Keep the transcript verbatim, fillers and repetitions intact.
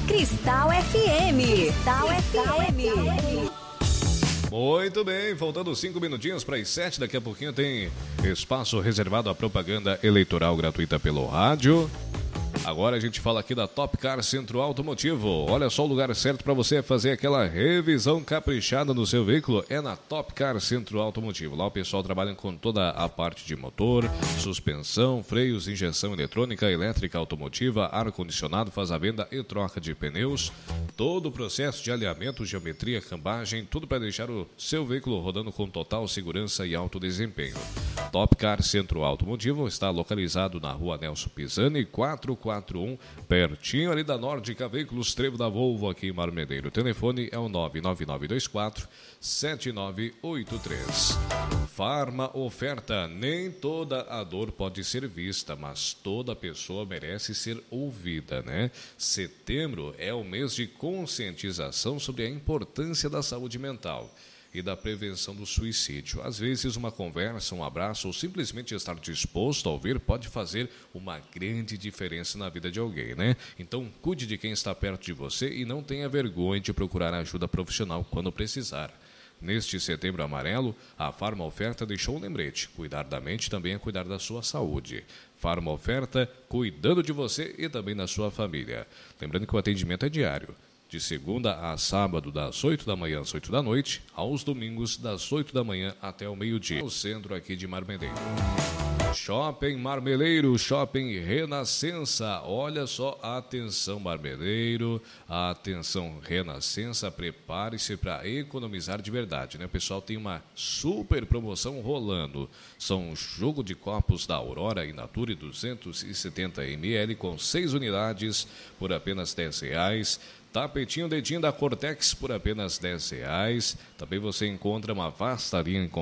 Cristal F M. Cristal F M. Muito bem, faltando cinco minutinhos para as sete, daqui a pouquinho tem espaço reservado à propaganda eleitoral gratuita pelo rádio. Agora a gente fala aqui da Top Car Centro Automotivo. Olha só, o lugar certo para você fazer aquela revisão caprichada no seu veículo é na Top Car Centro Automotivo. Lá o pessoal trabalha com toda a parte de motor, suspensão, freios, injeção eletrônica, elétrica automotiva, ar-condicionado, faz a venda e troca de pneus. Todo o processo de alinhamento, geometria, cambagem, tudo para deixar o seu veículo rodando com total segurança e alto desempenho. Top Car Centro Automotivo está localizado na rua Nelson Pisani, quatrocentos e quarenta e um, pertinho ali da Nórdica Veículos, trevo da Volvo aqui em Marmedeiro. O telefone é o nove nove nove dois quatro sete nove oito três. Farma Oferta. Nem toda a dor pode ser vista, mas toda pessoa merece ser ouvida, né? Setembro é o mês de conscientização sobre a importância da saúde mental e da prevenção do suicídio. Às vezes, uma conversa, um abraço ou simplesmente estar disposto a ouvir pode fazer uma grande diferença na vida de alguém, né? Então, cuide de quem está perto de você e não tenha vergonha de procurar ajuda profissional quando precisar. Neste Setembro Amarelo, a Farma Oferta deixou um lembrete. Cuidar da mente também é cuidar da sua saúde. Farma Oferta, cuidando de você e também da sua família. Lembrando que o atendimento é diário, de segunda a sábado, das oito da manhã às oito da noite, aos domingos, das oito da manhã até o meio-dia, no centro aqui de Marmeleiro. Shopping Marmeleiro, Shopping Renascença. Olha só, atenção Marmeleiro, atenção Renascença, prepare-se para economizar de verdade, né? O pessoal tem uma super promoção rolando. São jogo de copos da Aurora in natura duzentos e setenta mililitros com seis unidades por apenas dez reais. Tapetinho dedinho da Cortex por apenas dez reais. Também você encontra uma vasta linha em